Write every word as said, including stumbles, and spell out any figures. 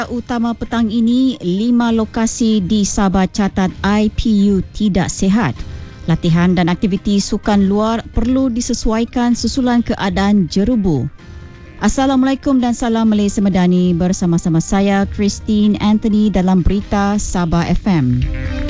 Utama petang ini, lima lokasi di Sabah catat I P U tidak sihat. Latihan dan aktiviti sukan luar perlu disesuaikan susulan keadaan jerubu. Assalamualaikum dan salam Malaysia Madani, bersama-sama saya Christine Anthony dalam Berita Sabah F M.